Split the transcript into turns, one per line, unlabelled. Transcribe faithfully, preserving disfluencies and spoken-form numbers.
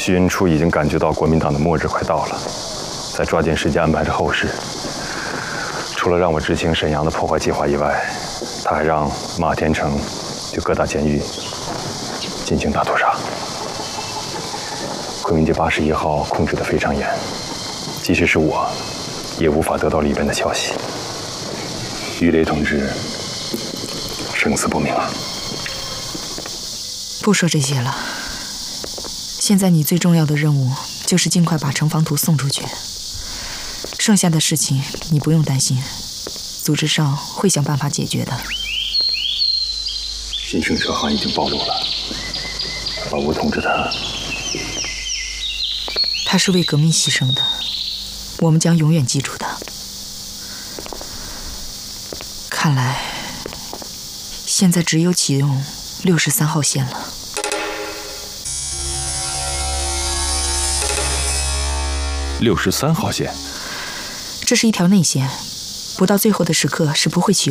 徐云初已经感觉到国民党的末日快到了，在抓紧时间安排着后事。除了让我执行沈阳的破坏计划以外，他还让马天成对各大监狱进行大屠杀。昆明街八十一号控制得非常严，即使是我，也无法得到里边的消息。于雷同志生死不明啊！
不说这些了。现在你最重要的任务就是尽快把程方图送出去，剩下的事情你不用担心，组织上会想办法解决的。
新生车行已经暴露了，老吴同志他，
他是为革命牺牲的，我们将永远记住他。看来，现在只有启用六十三号线了。
六十三号线，
这是一条内线，不到最后的时刻是不会启用。